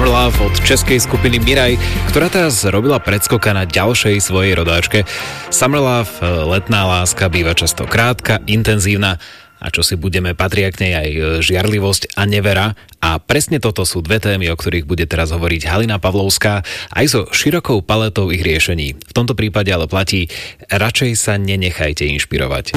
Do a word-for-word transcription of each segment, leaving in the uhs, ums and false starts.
Summer Love od českej skupiny Miraj, ktorá teraz robila predskoka na ďalšej svojej rodáčke. Summer Love, letná láska, býva často krátka, intenzívna a čo si budeme, patria k nej aj žiarlivosť a nevera. A presne toto sú dve témy, o ktorých bude teraz hovoriť Halina Pavlovská, aj so širokou paletou ich riešení. V tomto prípade ale platí, radšej sa nenechajte inšpirovať.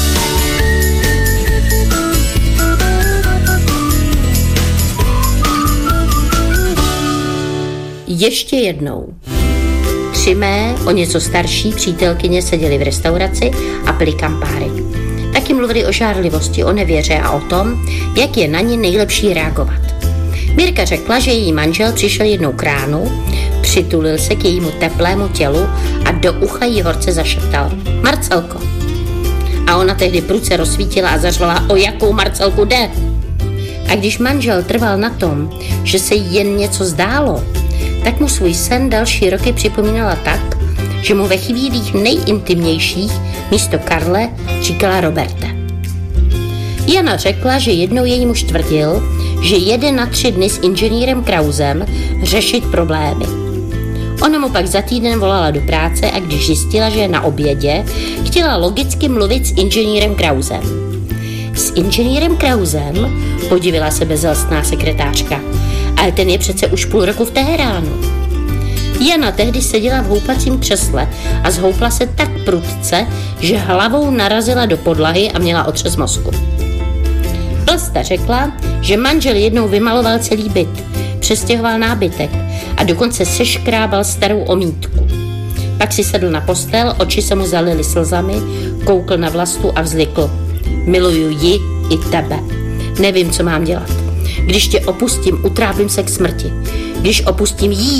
Ještě jednou. Tři mé, o něco starší přítelkyně seděly v restauraci a pili kampáry. Taky mluvili o žárlivosti, o nevěře a o tom, jak je na ně nejlepší reagovat. Mirka řekla, že její manžel přišel jednou k ránu, přitulil se k jejímu teplému tělu a do ucha jí horce zašeptal: Marcelko. A ona tehdy prudce rozsvítila a zařvala, o jakou Marcelku jde. A když manžel trval na tom, že se jí jen něco zdálo, tak mu svůj sen další roky připomínala tak, že mu ve chvílích nejintimnějších místo Karle říkala Roberte. Jana řekla, že jednou její muž tvrdil, že jede na tři dny s inženýrem Krausem řešit problémy. Ona mu pak za týden volala do práce a když zjistila, že je na obědě, chtěla logicky mluvit s inženýrem Krausem. S inženýrem Krausem, podivila se bezelstná sekretářka, ale ten je přece už půl roku v Teheránu. Jana tehdy seděla v houpacím křesle a zhoupla se tak prudce, že hlavou narazila do podlahy a měla otřes mozku. Vlasta řekla, že manžel jednou vymaloval celý byt, přestěhoval nábytek a dokonce seškrábal starou omítku. Pak si sedl na postel, oči se mu zalily slzami, koukl na Vlastu a vzlikl: Miluju ji i tebe. Nevím, co mám dělat. Když tě opustím, utrápím se k smrti. Když opustím jí,